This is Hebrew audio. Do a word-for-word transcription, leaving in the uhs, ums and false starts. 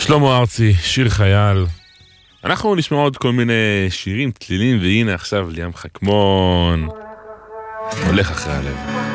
שלמה ארצי, שיר חייל. אנחנו נשמע עוד כל מיני שירים, צלילים, והנה עכשיו ליאם חכמון הולך אחרי הלב.